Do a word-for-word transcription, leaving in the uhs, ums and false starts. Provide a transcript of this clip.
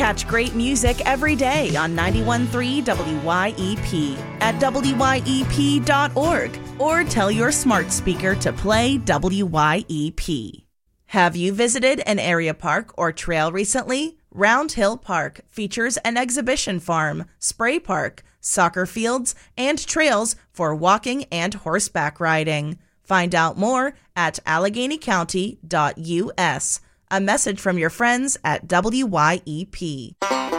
Catch great music every day on ninety-one point three W Y E P at W Y E P dot org or tell your smart speaker to play W Y E P. Have you visited an area park or trail recently? Round Hill Park features an exhibition farm, spray park, soccer fields, and trails for walking and horseback riding. Find out more at Allegheny County dot U S. A message from your friends at W Y E P.